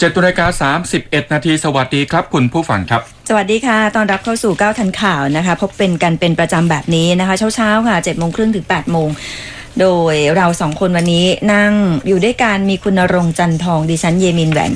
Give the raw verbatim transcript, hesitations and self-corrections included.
เจ็ดนาฬิกาสามสิบเอ็ดนาทีสวัสดีครับคุณผู้ฟังครับสวัสดีค่ะตอนรับเข้าสู่เก้าทันข่าวนะคะพบเป็นกันเป็นประจำแบบนี้นะคะเช้าๆค่ะเจ็ดโมงครึ่งถึงแปดโมงโดยเราสองคนวันนี้นั่งอยู่ด้วยกันมีคุณณรงค์จันทองดิฉันเยมินแหวน